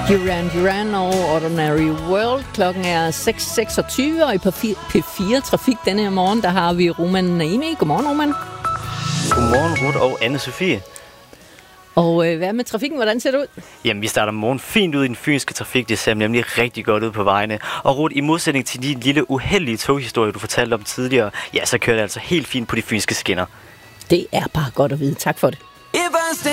Duran Duran og Ordinary World. Klokken er 6.26, og i P4 Trafik denne her morgen, der har vi Roman Naimi. Godmorgen, Roman. Godmorgen, Ruth og Anne-Sophie. Og hvad med trafikken? Hvordan ser det ud? Jamen, vi starter morgen fint ud i den fynske trafik. Det ser nemlig rigtig godt ud på vejene. Og Ruth, i modsætning til de lille uheldige toghistorie, du fortalte om tidligere, ja, så kører det altså helt fint på de fynske skinner. Det er bare godt at vide. Tak for det.